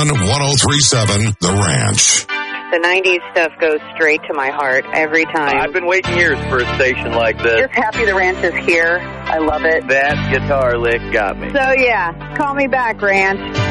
1037 The Ranch. The 90s stuff goes straight to my heart every time. I've been waiting years for a station like this. Just happy the Ranch is here. I love it. That guitar lick got me. So yeah, call me back, Ranch.